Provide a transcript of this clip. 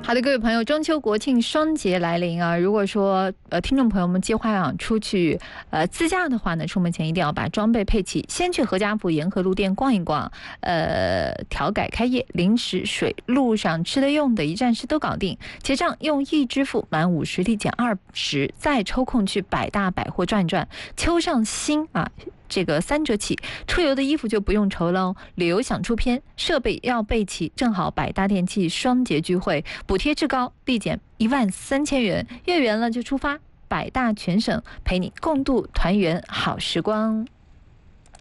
好的，各位朋友，中秋国庆双节来临啊！如果说听众朋友们计划出去自驾的话呢，出门前一定要把装备配齐，先去何家堡沿河路店逛一逛，调改开业，零食、水、路上吃的用的一站式都搞定。结账用易支付，满50立减20，再抽空去百大百货转转。秋上新啊！这个3折起，出游的衣服就不用愁喽。旅游想出片，设备要备齐，正好百大电器双节聚会，补贴至高，立减13000元，月圆了就出发，百大全省陪你共度团圆好时光。